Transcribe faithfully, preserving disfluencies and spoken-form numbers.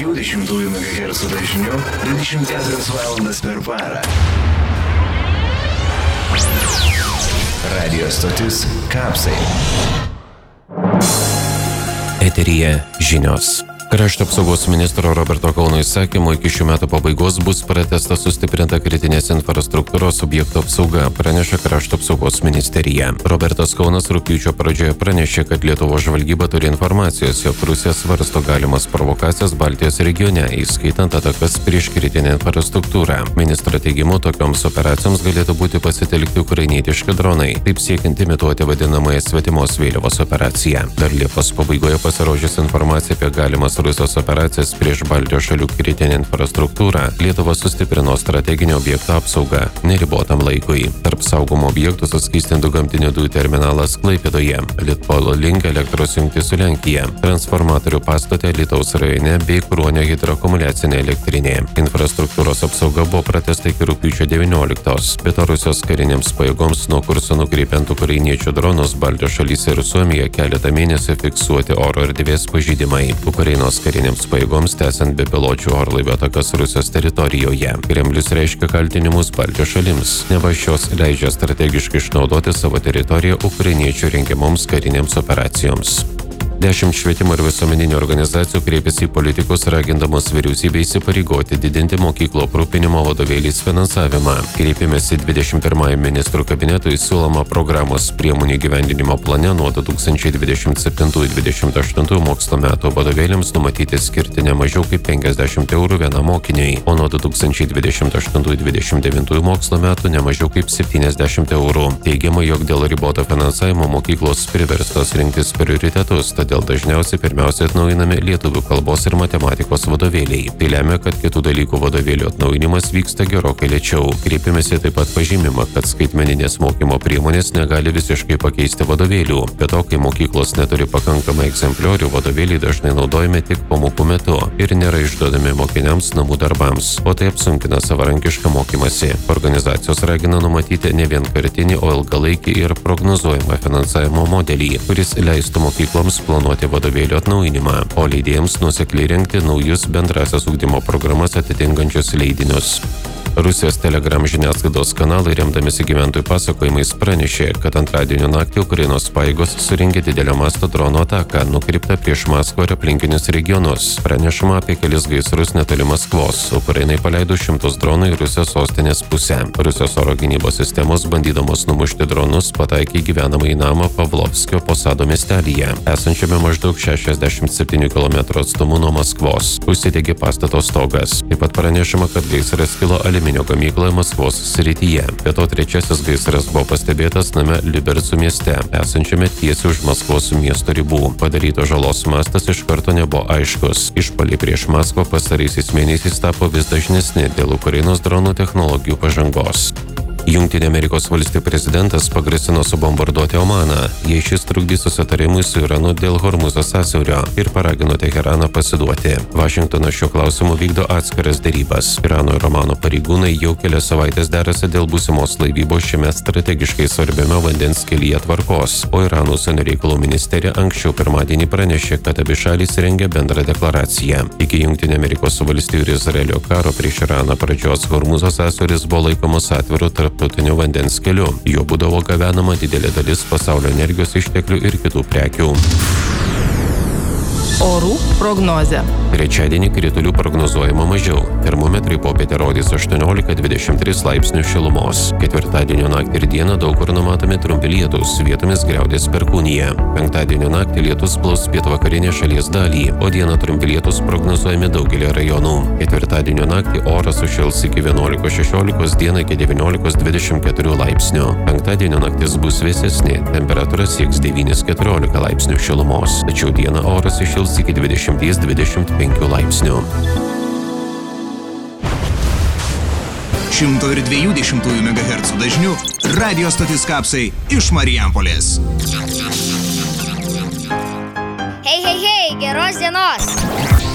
penkių dešimtųjų megahercų dažniu dvidešimt keturias valandas per parą. Radio stotis Kapsai. Eteryje žinios. Krašto apsaugos ministro Roberto Kauno įsakymu iki šių metų pabaigos bus pratęsta sustiprinta kritinės infrastruktūros objektų apsauga, praneša Krašto apsaugos ministerija. Robertas Kaunas rugpjūčio pradžioje pranešė, kad Lietuvos žvalgyba turi informacijos, jog Rusija svarsto galimas provokacijas Baltijos regione, įskaitant atakas prieš kritinę infrastruktūrą. Ministro teigimu, tokioms operacijoms galėtų būti pasitelkti ukrainietiški dronai, taip siekiant imituoti vadinamąją svetimos vėliavos operaciją. Dar Liepos pabaigoje pasirodžius informacija apie galimas Rusijos operacijas prieš Baltijos šalių kritinę infrastruktūrą, Lietuva sustiprino strateginio objekto apsaugą neribotam laikui. Tarp saugomų objektų suskystintų gamtinių dujų terminalas Klaipėdoje, Litpolo link elektros jungtis su Lenkija, transformatorių pastate Alytaus rajone bei Kruonio hidroakumuliacinė elektrinė. Infrastruktūros apsauga buvo pratęsta iki rugpjūčio devynioliktos, bet Rusijos karinėms pajėgoms nuo kurso nukreipiant ukrainiečių dronus Baltijos šalyse ir Suomijoje keletą mėnesių fiksuoti oro erdvės pažeidimai. Ukrainos karinėms pajėgoms tęsiant bepiločių orlaivių atakas Rusijos teritorijoje. Kremlius reiškia kaltinimus Baltijos šalims, neva šios leidžia strategiškai išnaudoti savo teritoriją ukrainiečių rengiamoms karinėms operacijoms. Dešimt švietimo ir visuomeninių organizacijų kreipėsi į politikus, ragindamos vyriausybę įsipareigoti didinti mokyklų aprūpinimo vadovėliais finansavimą. Kreipėmėsi dvidešimt pirmajam ministrų kabinetui siūloma programos priemonių įgyvendinimo plane nuo du tūkstančiai dvidešimt septintų - dvidešimt aštuntų mokslo metų vadovėliams numatyti skirti ne mažiau kaip penkiasdešimt eurų vienam mokiniui, o nuo du tūkstančiai dvidešimt aštuntų - dvidešimt devintųjų mokslo metų ne mažiau kaip septyniasdešimt eurų. Teigiama, jog dėl riboto finansavimo mokyklos priverstos rinktis prioritetus, todėl dažniausiai pirmiausia atnaujinami lietuvių kalbos ir matematikos vadovėliai. Tai lemia, kad kitų dalykų vadovėlių atnaujinimas vyksta gerokai lėčiau. Kreipimėsi taip pat pažymima, kad skaitmeninės mokymo priemonės negali visiškai pakeisti vadovėlių. Be to, kai mokyklos neturi pakankamai egzempliorių, vadovėliai dažnai naudojami tik pamokų metu ir nėra išduodami mokiniams namų darbams, o tai apsunkina savarankišką mokymąsi. Organizacijos ragina numatyti ne vienkartinį, o ilgalaikį ir prognozuojamą finansavimo modelį, kuris leistų mokykloms planuoti planuoti vadovėlių atnaujinimą, o leidėjams nuosekliai rengti naujus bendrasias ugdymo programas atitinkančius leidinius. Rusijos Telegram žiniasklaidos kanalai, remdamisi gyventojų pasakojimais, pranešė, kad antradienio naktį Ukrainos pajėgos surengė didelio masto dronų ataką, nukreiptą prieš Maskvą ir aplinkinius regionus. Pranešama apie kelis gaisrus netoli Maskvos. Ukrainai paleido šimtus dronų į Rusijos sostinės pusę. Rusijos oro gynybos sistemos, bandydamos numušti dronus, pataikė į gyvenamąjį namą Pavlovskio Posado miestelyje, esančiame maždaug šešiasdešimt septynių kilometrų atstumu nuo Maskvos. Užsidegė pastato stogas. Taip pat pranešama, kad gaisras kilo aliuminio gamykloje Maskvos srityje. Be to, trečiasis gaisras buvo pastebėtas name Libercų mieste, esančiame tiesiai už Maskvos miesto ribų. Padaryto žalos mastas iš karto nebuvo aiškus. Išpuoliai prieš Maskvą pastaraisiais mėnesiais tapo vis dažnesni dėl Ukrainos dronų technologijų pažangos. Jungtinių Amerikos valstijų prezidentas pagrasino subombarduoti Omaną, jei šis trukdys susitarimui su Iranu dėl Hormuzo sąsiaurio ir paragino Teheraną pasiduoti. Vašingtonas šiuo klausimu vykdo atskiras derybas. Irano ir Omano pareigūnai jau kelias savaitės derasi dėl būsimos laivybos šiame strategiškai svarbiame vandens kelyje tvarkos, o Irano užsienio reikalų ministerija anksčiau pirmadienį pranešė, kad abi šalys rengia bendrą deklaraciją. Iki Jungtinių Amerikos valstijų ir Izraelio karo prieš Iraną pradžios Hormuzo sąsiauris buvo laikomas atviru tarptautiniu vandens keliu. Jo būdavo gabenama didelė dalis pasaulio energijos išteklių ir kitų prekių. Orų prognozė. Trečiadienį kritulių prognozuojama mažiau. Termometrai popietę rodys aštuoniolika dvidešimt tris laipsnių šilumos. Ketvirtadienio naktį ir dieną daug kur numatomi trumpi lietūs, vietomis griaudės perkūnija. Penktadienio naktį lietus plaus pietvakarinę šalies dalį, o dieną trumpi lietūs prognozuojami daugelį rajonų. Ketvirtadienio naktį oras sušils iki vienuolikos šešiolikos, dieną iki devyniolikos dvidešimt keturių laipsnių. Penktadienio naktis bus vėsesnė, temperatūra sieks devynis keturiolika laipsnių šilumos, tačiau dieną oras įšils iki dvidešimt dvidešimt penkių laipsnių. šimto dviejų dešimtųjų megahercų dažniu radio stotis Kapsai iš Marijampolės. Hei, hei, hei, geros dienos!